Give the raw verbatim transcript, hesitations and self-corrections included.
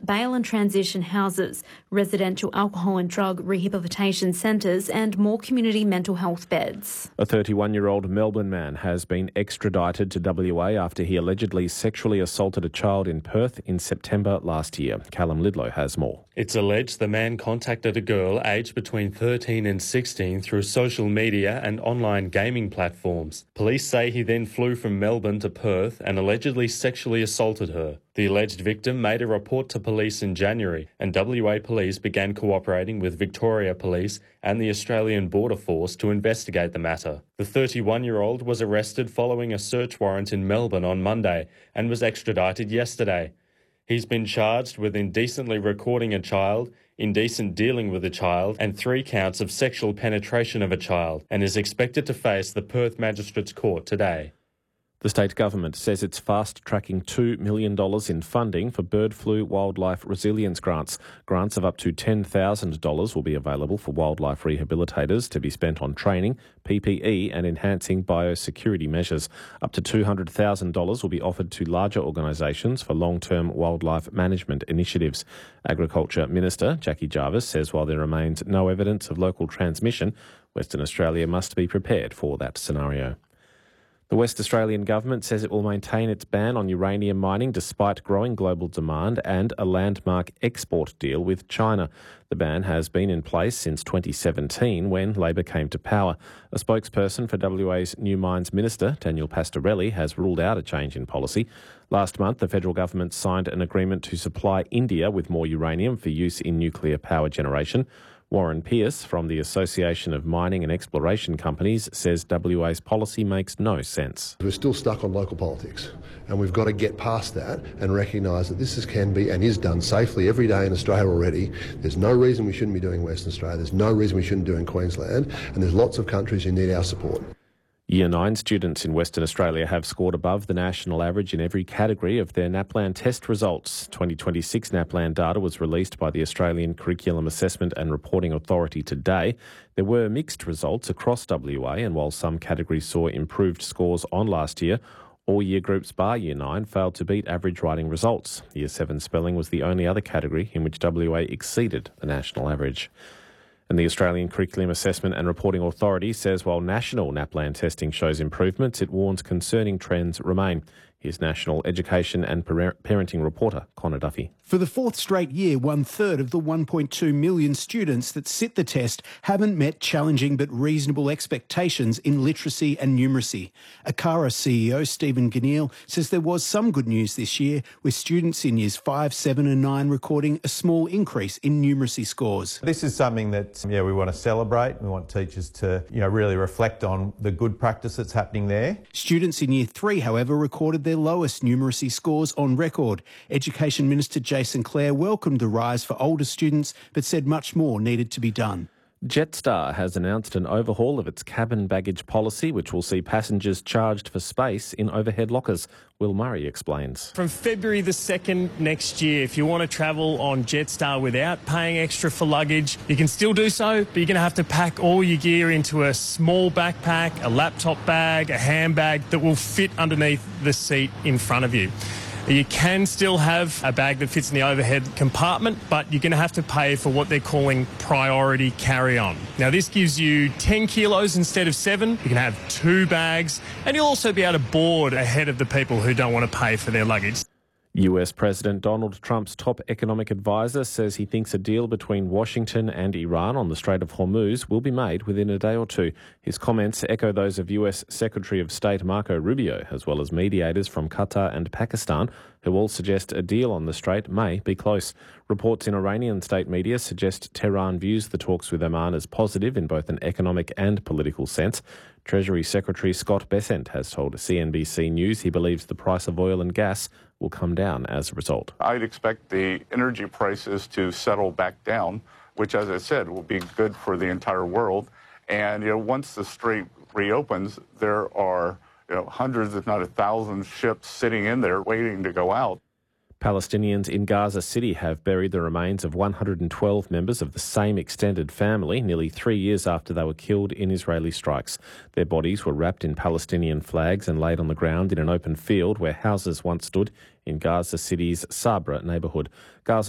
bail and transition houses, residential alcohol and drug rehabilitation centres and more community mental health beds. A thirty-one-year-old Melbourne man has been extradited to W A after he allegedly sexually assaulted a child in Perth in September last year. Callum Lidlow has more. It's alleged the man contacted a girl aged between thirteen and sixteen through social media and online gaming platforms. Police say he then flew from Melbourne to Perth and allegedly sexually assaulted her. The alleged victim made a report to police in January, and W A Police began cooperating with Victoria Police and the Australian Border Force to investigate the matter. The thirty-one-year-old was arrested following a search warrant in Melbourne on Monday and was extradited yesterday. He's been charged with indecently recording a child, indecent dealing with a child, and three counts of sexual penetration of a child, and is expected to face the Perth Magistrates Court today. The state government says it's fast-tracking two million dollars in funding for bird flu wildlife resilience grants. Grants of up to ten thousand dollars will be available for wildlife rehabilitators to be spent on training, P P E and enhancing biosecurity measures. Up to two hundred thousand dollars will be offered to larger organisations for long-term wildlife management initiatives. Agriculture Minister Jackie Jarvis says while there remains no evidence of local transmission, Western Australia must be prepared for that scenario. The West Australian government says it will maintain its ban on uranium mining despite growing global demand and a landmark export deal with China. The ban has been in place since twenty seventeen when Labor came to power. A spokesperson for W A's New Mines Minister, Daniel Pastorelli, has ruled out a change in policy. Last month, the federal government signed an agreement to supply India with more uranium for use in nuclear power generation. Warren Pearce from the Association of Mining and Exploration Companies says W A's policy makes no sense. We're still stuck on local politics, and we've got to get past that and recognise that this is, can be and is done safely every day in Australia already. There's no reason we shouldn't be doing Western Australia. There's no reason we shouldn't do in Queensland, and there's lots of countries who need our support. Year nine students in Western Australia have scored above the national average in every category of their NAPLAN test results. twenty twenty-six NAPLAN data was released by the Australian Curriculum Assessment and Reporting Authority today. There were mixed results across W A, and while some categories saw improved scores on last year, all year groups bar Year nine failed to beat average writing results. Year seven spelling was the only other category in which W A exceeded the national average. And the Australian Curriculum Assessment and Reporting Authority says while national NAPLAN testing shows improvements, it warns concerning trends remain. Here's National Education and Parenting reporter Connor Duffy. For the fourth straight year, one-third of the one point two million students that sit the test haven't met challenging but reasonable expectations in literacy and numeracy. ACARA C E O Stephen Ganneil says there was some good news this year, with students in years five, seven and nine recording a small increase in numeracy scores. This is something that yeah, we want to celebrate. We want teachers to you know, really reflect on the good practice that's happening there. Students in year three, however, recorded their lowest numeracy scores on record. Education Minister Jason Clare welcomed the rise for older students, but said much more needed to be done. Jetstar has announced an overhaul of its cabin baggage policy, which will see passengers charged for space in overhead lockers. Will Murray explains. From February the second next year, if you want to travel on Jetstar without paying extra for luggage, you can still do so, but you're going to have to pack all your gear into a small backpack, a laptop bag, a handbag that will fit underneath the seat in front of you. You can still have a bag that fits in the overhead compartment, but you're going to have to pay for what they're calling priority carry-on. Now, this gives you ten kilos instead of seven. You can have two bags, and you'll also be able to board ahead of the people who don't want to pay for their luggage. U S President Donald Trump's top economic advisor says he thinks a deal between Washington and Iran on the Strait of Hormuz will be made within a day or two. His comments echo those of U S Secretary of State Marco Rubio, as well as mediators from Qatar and Pakistan, who all suggest a deal on the strait may be close. Reports in Iranian state media suggest Tehran views the talks with Oman as positive in both an economic and political sense. Treasury Secretary Scott Bessent has told C N B C News he believes the price of oil and gas will come down as a result. I'd expect the energy prices to settle back down, which, as I said, will be good for the entire world. And you know, once the strait reopens, there are you know, hundreds, if not a thousand ships sitting in there waiting to go out. Palestinians in Gaza City have buried the remains of one hundred twelve members of the same extended family nearly three years after they were killed in Israeli strikes. Their bodies were wrapped in Palestinian flags and laid on the ground in an open field where houses once stood in Gaza City's Sabra neighbourhood. Gaza